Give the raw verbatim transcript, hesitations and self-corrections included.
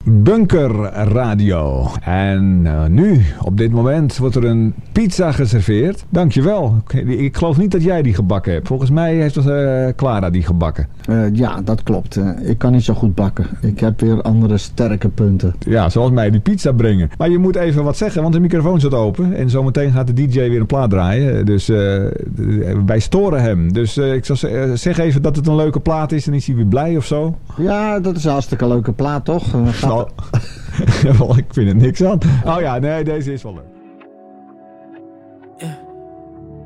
Bunker Radio. En uh, nu, op dit moment, wordt er een pizza geserveerd. Dankjewel. Ik, ik geloof niet dat jij die gebakken hebt. Volgens mij heeft uh, Clara die gebakken. Uh, ja, dat klopt. Uh, ik kan niet zo goed bakken. Ik heb weer andere sterke punten. Ja, zoals mij die pizza brengen. Maar je moet even wat zeggen, want de microfoon zit open. En zometeen gaat de D J weer een plaat draaien. Dus uh, wij storen hem. Dus uh, ik zou uh, zeg even dat het een leuke plaat is. En is hij weer blij of zo? Ja, dat is een hartstikke leuke plaat, toch? Uh, nou, ik vind er niks aan. Oh ja, nee, deze is wel leuk.